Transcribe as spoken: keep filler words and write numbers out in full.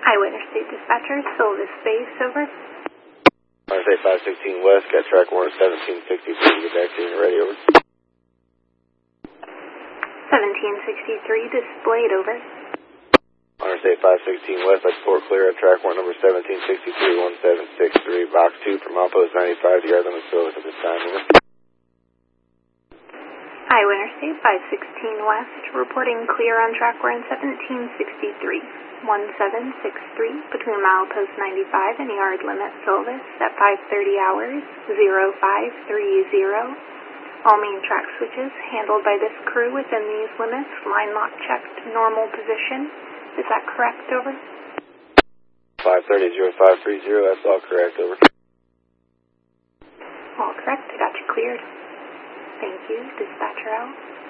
Highway Interstate Dispatcher, Silvis Base, over. Interstate five sixteen West, got track warrant seventeen sixty-three, get back to you when you're ready, over. seventeen sixty-three, displayed, over. Interstate five sixteen West, I support clear at track warrant number seventeen sixty-three, one seven six three, box two from outpost ninety-five, yard limit Silvis at this time, over. Highway Interstate five sixteen West, reporting clear on track warrant seventeen sixty-three, one seven six three, between milepost ninety-five and yard limit Silvis at five thirty hours, zero five three zero. All main track switches handled by this crew within these limits, line lock checked, normal position. Is that correct, over? five thirty, zero five three zero, that's all correct, over. All correct, I got you cleared. Thank you, dispatcher out.